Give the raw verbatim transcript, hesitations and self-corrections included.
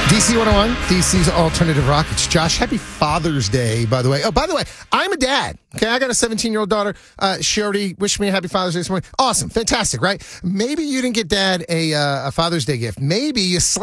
D C one oh one, D C's Alternative Rock. It's Josh. Happy Father's Day, by the way. Oh, by the way, I'm a dad. Okay, I got a seventeen-year-old daughter. Uh, she already wished me a happy Father's Day this morning. Awesome. Fantastic, right? Maybe you didn't get Dad a, uh, a Father's Day gift. Maybe you slept